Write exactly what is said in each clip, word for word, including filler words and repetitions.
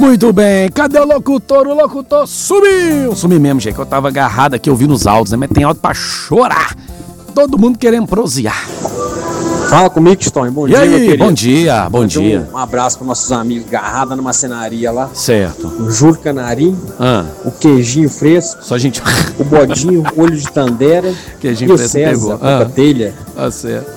Muito bem, cadê o locutor? O locutor sumiu! Sumiu mesmo, gente, que eu tava agarrado aqui ouvindo os áudios, né? Mas tem áudio pra chorar. Todo mundo querendo prosear. Fala comigo, Tony. Bom e dia, aí? meu querido. Bom dia, bom dia. Um, um abraço para nossos amigos Garrada numa cenaria lá. Certo. O Júlio Canarim, ah. o queijinho fresco. Só a gente... o bodinho, olho de tandera. Queijinho e fresco o César, pegou. a telha. Ah, certo.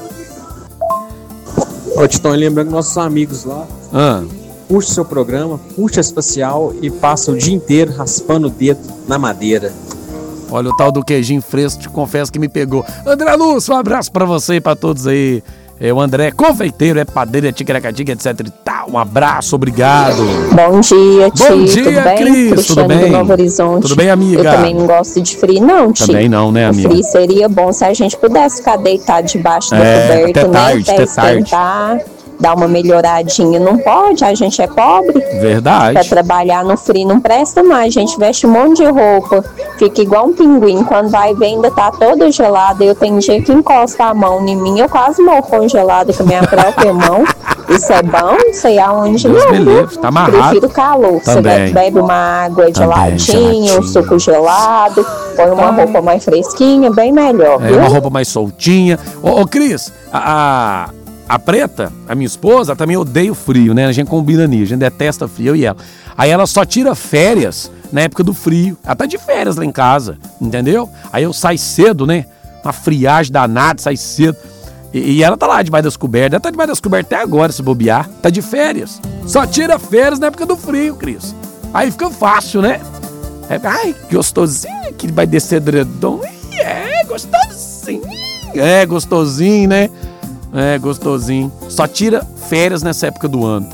Ô, Tony, lembrando que nossos amigos lá... Ah. Puxa seu programa, puxa espacial e passa o dia inteiro raspando o dedo na madeira. Olha o tal do queijinho fresco, te confesso que me pegou. André Lúcio, um abraço pra você e pra todos aí. É, o André é confeiteiro, é padeiro, é ticaracatica, etc e tal. Um abraço, obrigado. Bom dia, tio. Bom dia, tudo bem? Cris, tudo bem? Do Novo Horizonte. Tudo bem, amiga? Eu também não gosto de frio, não, tio. Também não, né, amiga? O frio seria bom se a gente pudesse ficar deitado debaixo da é, coberta, até né? Tarde, até até esquentar. Tarde. Dar uma melhoradinha, não pode, a gente é pobre. Verdade. Pra trabalhar no frio não presta mais, a gente veste um monte de roupa, fica igual um pinguim, quando vai ver ainda tá toda gelada. Eu tenho dia que encosta a mão em mim, eu quase morro congelada com a minha própria mão. Isso é bom, não sei aonde. Deus não, me livre, tá amarrado. Prefiro calor, Também. você bebe uma água geladinha, um suco gelado, põe uma roupa mais fresquinha, bem melhor, É, viu? uma roupa mais soltinha. Ô, ô Cris, a... a... A Preta, a minha esposa, também odeia o frio, né? A gente combina nisso, a gente detesta frio, eu e ela. Aí ela só tira férias na época do frio. Ela tá de férias lá em casa, entendeu? Aí eu saio cedo, né? Uma friagem danada, sai cedo. E, e ela tá lá debaixo das cobertas. Ela tá debaixo das cobertas até agora, se bobear. Tá de férias. Só tira férias na época do frio, Cris. Aí fica fácil, né? É, ai, gostosinho, que vai descer edredom. É, gostosinho. É, gostosinho, né? É, gostosinho. Só tira férias nessa época do ano.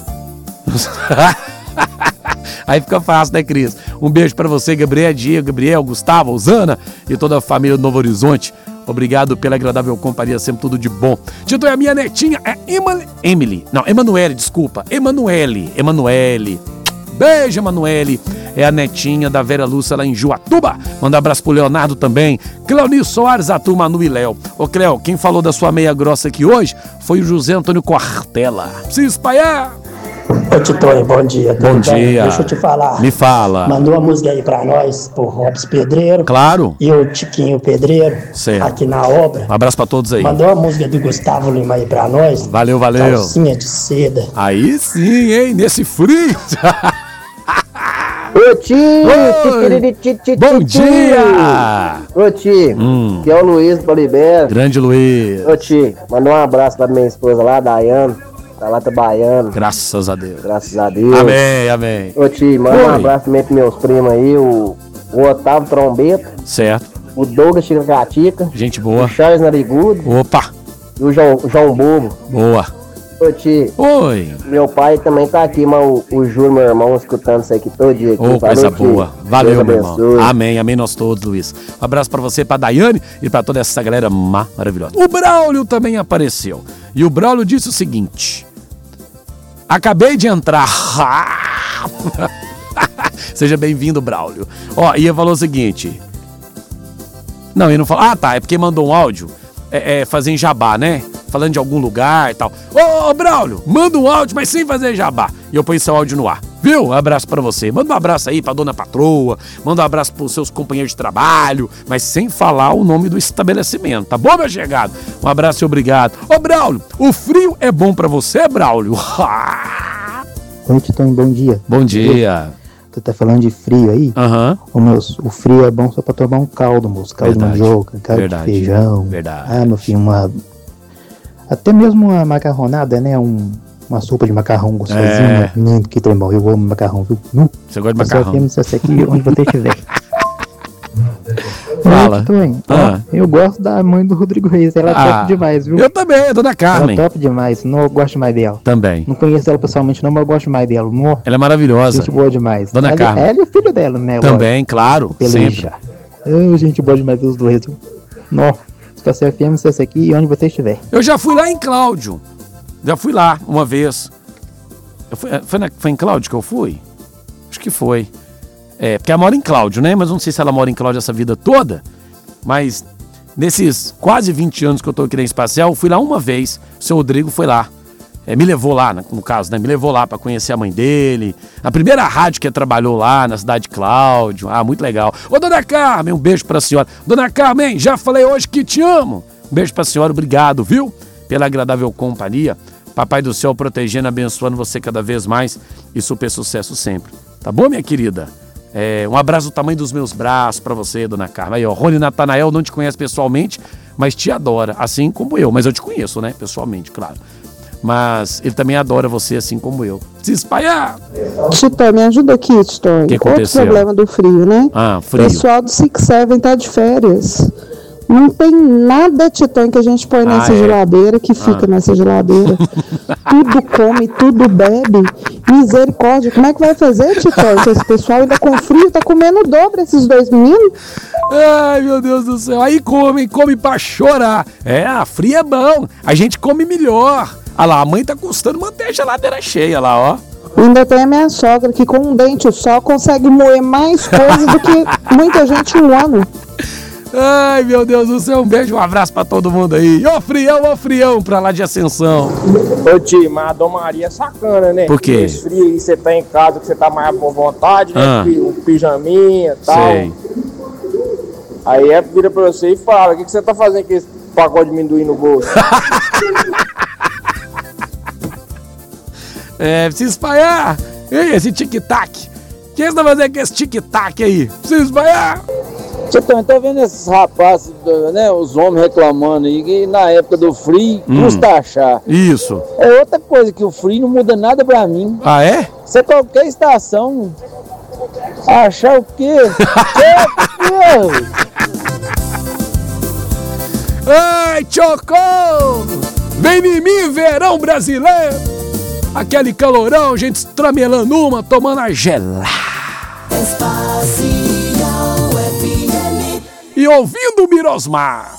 Aí fica fácil, né, Cris? Um beijo pra você, Gabriel, Diego, Gabriel, Gustavo, Osana e toda a família do Novo Horizonte. Obrigado pela agradável companhia, sempre tudo de bom. Tito, é a minha netinha, é Emily. Emily. Não, Emanuele, desculpa. Emanuele. Emanuele. Beijo, Emanuele. É a netinha da Vera Lúcia lá em Juatuba. Manda um abraço pro Leonardo também. Cleonir Soares, Atu, Manu e Léo. Ô, Cleo, quem falou da sua meia grossa aqui hoje foi o José Antônio Cortella. Se espalhar. Ô, Titone, bom dia. Bom dia. Bem? Deixa eu te falar. Me fala. Mandou uma música aí pra nós, pro Robson Pedreiro. Claro. E o Tiquinho Pedreiro. Certo. Aqui na obra. Um abraço pra todos aí. Mandou a música do Gustavo Lima aí pra nós. Valeu, valeu. Calcinha de seda. Aí sim, hein? Nesse frio. Ô, tio! Bom dia! Ô, tio, hum. que é o Luiz do Oliveira. Grande Luiz. Ô, tio, mandou um abraço pra minha esposa lá, Daiane. Tá lá trabalhando. Graças a Deus. Graças a Deus. Amém, amém. Ô, tio, manda Oi. um abraço também pros meus primos aí, o, o Otávio Trombeta. Certo. O Douglas Chiracatica. Gente boa. O Charles Narigudo. Opa. E o João, João Bobo. Boa. Ô, tio. Oi. Meu pai também tá aqui, mas o, o Júlio, meu irmão, escutando isso aqui todo dia. Aqui. Ô, oh, coisa Falou, boa. tio. Valeu, meu irmão. Amém, amém nós todos, Luiz. Um abraço pra você, pra Daiane e pra toda essa galera maravilhosa. O Braulio também apareceu. E o Braulio disse o seguinte: acabei de entrar. Seja bem-vindo, Braulio. Ó, e ele falou o seguinte. Não, ele não falou. Ah, tá, é porque mandou um áudio é, é, fazer em jabá, né? Falando de algum lugar e tal. Ô, ô, Braulio, manda um áudio, mas sem fazer jabá. E eu ponho seu áudio no ar. Viu? Um abraço pra você. Manda um abraço aí pra dona patroa. Manda um abraço pros seus companheiros de trabalho. Mas sem falar o nome do estabelecimento. Tá bom, meu chegado? Um abraço e obrigado. Ô, Braulio, o frio é bom pra você, Braulio? Oi, Titão, bom dia. Bom dia. Tu tá falando de frio aí? Aham. Uhum. Moço, o frio é bom só pra tomar um caldo, moço. Caldo de mandioca, caldo Verdade. de feijão. Verdade. Ah, meu filho, uma... Até mesmo uma macarronada, né? Um, uma sopa de macarrão gostosinha. É. Lindo, que tremão. Eu amo macarrão, viu? Hum. Você gosta de macarrão? Eu essa aqui onde você estiver. Fala. Ah. Eu gosto da mãe do Rodrigo Reis. Ela é ah, top demais, viu? Eu também, dona Carmen. Ela é top demais. Não, eu gosto mais dela. Também. Não conheço ela pessoalmente, não, mas eu gosto mais dela. Não. Ela é maravilhosa. Gente boa demais. Dona ela, Carmen. Ela é filho dela, né? Também, claro. Sempre. Oh, gente boa demais os dois. Não. Estação F M, esse aqui, onde você estiver. Eu já fui lá em Cláudio. Já fui lá uma vez. Eu fui, foi, na, foi em Cláudio que eu fui? Acho que foi. É, porque ela mora em Cláudio, né? Mas não sei se ela mora em Cláudio essa vida toda. Mas nesses quase vinte anos que eu tô aqui na Espacial, eu fui lá uma vez. O seu Rodrigo foi lá. é, me levou lá, no caso, né? Me levou lá para conhecer a mãe dele. A primeira rádio que ele trabalhou lá na cidade de Cláudio. Ah, muito legal. Ô, dona Carmen, um beijo pra senhora. Dona Carmen, já falei hoje que te amo. Um beijo pra senhora, obrigado, viu? Pela agradável companhia. Papai do céu protegendo, abençoando você cada vez mais e super sucesso sempre. Tá bom, minha querida? É, um abraço do tamanho dos meus braços pra você, dona Carmen. Aí, ó, Rony Natanael não te conhece pessoalmente, mas te adora, assim como eu. Mas eu te conheço, né? Pessoalmente, claro. Mas ele também adora você, assim como eu. Se espalhar! Titã, me ajuda aqui, Titã. O que Outro aconteceu? problema do frio, né? Ah, O frio. pessoal do Six Seven tá de férias. Não tem nada, Titã, que a gente põe nessa Ah, é? geladeira, que fica Ah. nessa geladeira. Tudo come, tudo bebe. Misericórdia, como é que vai fazer, Titã? Que esse pessoal ainda com frio tá comendo o dobro, esses dois meninos. Ai, meu Deus do céu. Aí come, come pra chorar. É, a fria é bom. A gente come melhor. Olha lá, a mãe tá custando manter a geladeira cheia lá, ó. Ainda tem a minha sogra, que com um dente só consegue moer mais coisa do que muita gente em um ano. Ai, meu Deus do céu. Um beijo, um abraço pra todo mundo aí. Ô frião, ô frião, pra lá de Ascensão. Ô tio, mas a Dona Maria é sacana, né? Por quê? Esse frio aí, você tá em casa, que você tá mais por vontade, né? Ah. O pijaminha e tal. Sei. Aí é, vira pra você e fala, o que, que você tá fazendo com esse pacote de amendoim no bolso? É, precisa espalhar. Ei, esse tic-tac. O que você tá fazendo com esse tic-tac aí? Precisa espalhar. Titã, eu tô vendo esses rapazes, né, os homens reclamando aí, que na época do frio, Hum. custa achar. Isso. É outra coisa, que o frio não muda nada pra mim. Ah, é? Você qualquer estação, achar o quê? É, Ai, Chocou! Vem em mim, verão brasileiro! Aquele calorão, gente estramelando uma, tomando a gelada. E ouvindo o Mirosmar.